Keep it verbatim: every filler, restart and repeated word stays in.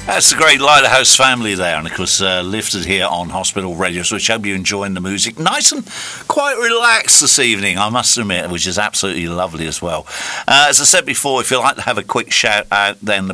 That's the great Lighthouse family there, and of course uh, lifted here on Hospital Radio, so we hope you're enjoying the music. Nice and quite relaxed this evening, I must admit, which is absolutely lovely as well. Uh, as I said before, if you'd like to have a quick shout out, then the